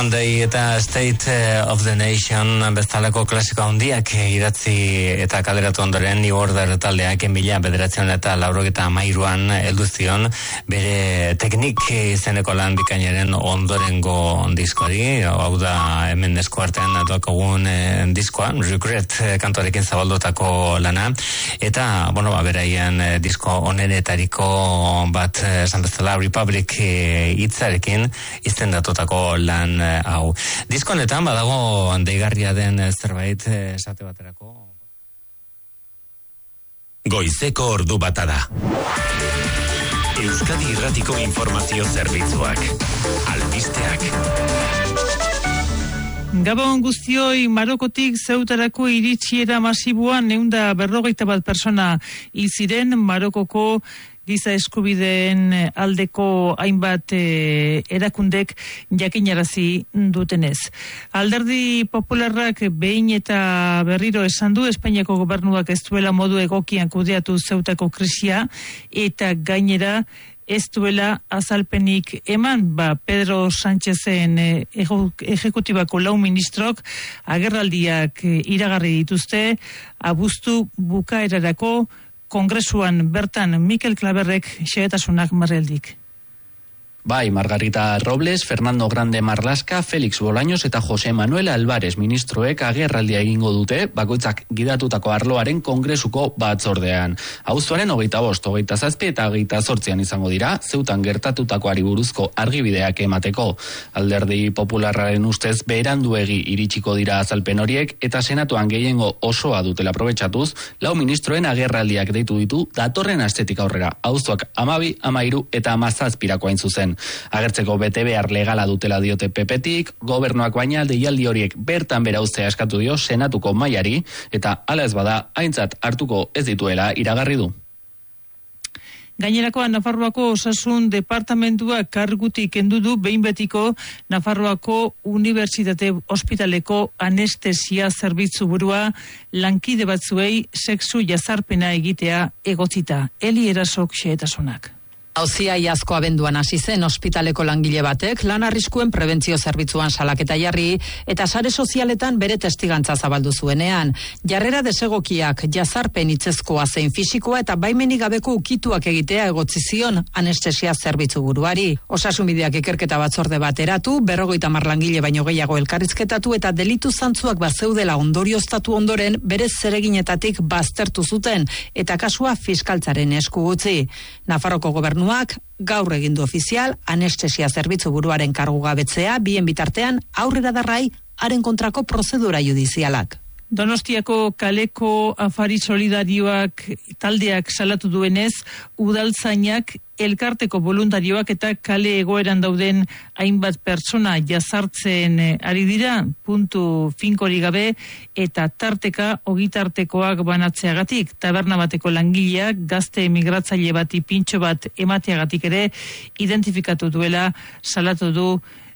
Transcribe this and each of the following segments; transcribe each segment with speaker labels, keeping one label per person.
Speaker 1: Monday eta State of the Nation bezalako klasiko handiak idatzi eta kaleratu ondoren New Order taldeak 1993an heldu zion bere teknik izeneko lan bikainaren ondorengo diskoari, hau da hemen eskuartean daukagun diskoa, Regret kantorekin zabaldutako lana, eta beraien disko onenetariko bat esan bezala Republic hitzarekin izendatutako lan hau. Disko honetan badago deigarria den zerbait esate baterako.
Speaker 2: Goizeko ordu bata da. Euskadi Irratiko informazio zerbitzuak. Albisteak.
Speaker 3: Gabon guztioi, Marokotik Zeutarako iritsiera masiboan 941 persona hil ziren. Marokoko giza eskubideen aldeko hainbat erakundek jakinarazi dutenez. Alderdi Popularrak behin eta berriro esan du Espainiako gobernuak ez duela modu egokian kudeatu Zeutako krisia eta gainera ez duela azalpenik eman. Pedro Sánchezen ejekutibako 4 ministrok agerraldiak iragarri dituzte abuztu bukaerarako Kongresuan bertan. Mikel Klaberrek xehetasunak Marreldik.
Speaker 4: Bai, Margarita Robles, Fernando Grande Marlaska, Félix Bolaños eta José Manuel Álvarez ministroek agerraldia egingo dute bakoitzak gidatutako arloaren kongresuko batzordean. Abuztuaren 25, 27 eta 28 izango dira, Zeutan gertatutakoari buruzko argibideak emateko. Alderdi Popularraren ustez beranduegi iritsiko dira azalpen horiek eta senatuan gehiengo osoa dutela aprobetxatuz, 4 ministroen agerraldiak deitu ditu datorren astetik aurrera. Abuztuak 12, 13 eta 17 hain zuzen. Agertzeko bete behar legala dutela diote PP-tik, gobernuak baina deialdi horiek bertan bera uztea eskatu dio senatuko mailari, eta hala ez bada aintzat hartuko ez dituela iragarri du.
Speaker 3: Gainerakoa, Nafarroako Osasun Departamentua kargutik kendu du behin betiko Nafarroako Unibertsitate Ospitaleko anestesia zerbitzu burua lankide batzuei sexu jazarpena egitea egotzita. Eli Erasok xehetasunak.
Speaker 5: Auzia iazko abenduan hasi zen ospitaleko langile batek lan arriskuen prebentzio zerbitzuan salaketa jarri eta sare sozialetan bere testigantza zabaldu zuenean. Jarrera desegokiak, jazarpen hitzezkoa zein fisikoa eta baimenik gabeko ukituak egitea egotzi zion anestesia zerbitzu buruari. Osasunbideak ikerketa batzorde bat eratu, 50 langile baino gehiago elkarrizketatu eta delitu zantzuak bazeudela ondorioztatu ondoren bere zereginetatik baztertu zuten eta kasua fiskaltzaren esku utzi. Nafarroko gobernuak gaur egin du ofizial anestesia zerbitzu buruaren kargugabetzea, bien bitartean aurrera darrai haren kontrako prozedura judizialak.
Speaker 3: Donostiako kaleko afari solidarioak taldeak salatu duenez, udaltzainak elkarteko voluntarioak eta kale egoeran dauden hainbat pertsona jazartzen ari dira, puntu finkori gabe eta tarteka ogitartekoak banatzeagatik. Taberna bateko langileak gazte emigratzaile bati pintxo bat emateagatik ere identifikatu duela salatu du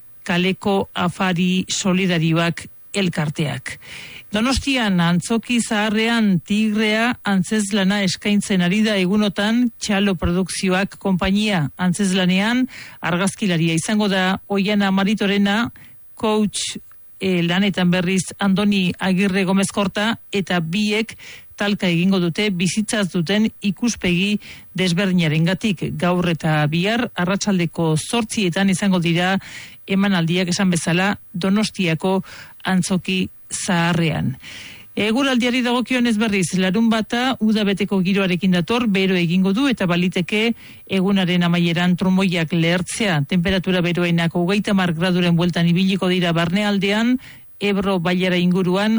Speaker 3: kaleko afari solidarioak elkarteak. Donostian antzoki zaharrean Tigrea antzezlana eskaintzen ari da egunotan Txalo Produkzioak konpainia. Antzezlanean argazkilaria izango da Oiana Maritorena, coach lanetan berriz Andoni Agirre Gomezkorta eta biek talka egingo dute bizitzaz duten ikuspegi desberdinarengatik. Gaur eta bihar arratsaldeko 8 izango dira emanaldiak esan bezala Donostiako antzoki zaharrean. Eguraldiari dagokionez berriz, larunbata udabeteko giroarekin dator, bero egingo du eta baliteke egunaren amaieran trumoiak lehertzea. Temperatura beroenak 30 graduren bueltan ibiliko dira barnealdean, Ebro bailara inguruan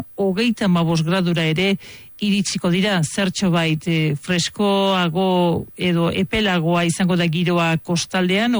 Speaker 3: 35 gradura ere iritsiko dira. Zertxo bait freskoago edo epelagoa izango da giroa kostaldean,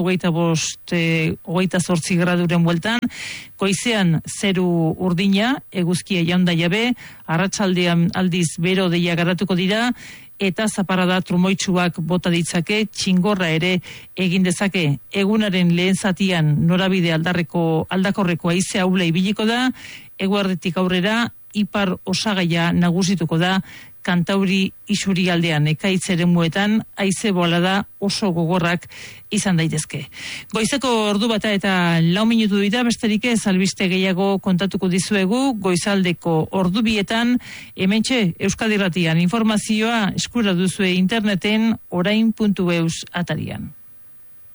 Speaker 3: 28 graduren bueltan. Goizean zeru urdina, eguzkia jaunda jabe, arratsaldean aldiz bero deia garatuko dira, eta zaparrada trumoitsuak bota ditzake, txingorra ere egin dezake. Egunaren lehen zatian norabide aldakorreko haize ahula ibiliko da, eguerditik aurrera ipar osagaia nagusituko da Kantauri isurialdean ekaitz eremuetan haize bolada oso gogorrak izan daitezke. Goizeko ordu bata eta 4 minutu dira, besterik ez albiste gehiago kontatuko dizuegu goizaldeko ordu bietan, hementxe Euskadi Irratian informazioa eskura duzue interneten orain.eus atarian.